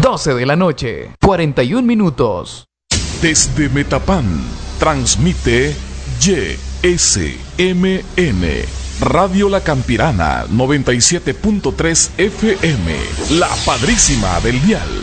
12 de la noche, 41 minutos. Desde Metapán, transmite YSMN, Radio La Campirana, 97.3 FM, la padrísima del dial.